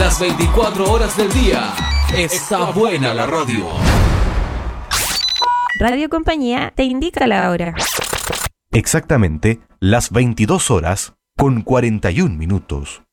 Las 24 horas del día. Está buena la radio. Radio Compañía te indica la hora. Exactamente las 22 horas con 41 minutos.